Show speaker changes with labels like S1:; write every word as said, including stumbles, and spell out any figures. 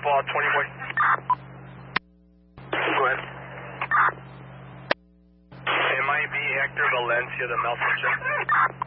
S1: Ball twenty boy. Go ahead. M I B Hector Valencia, the Melson check.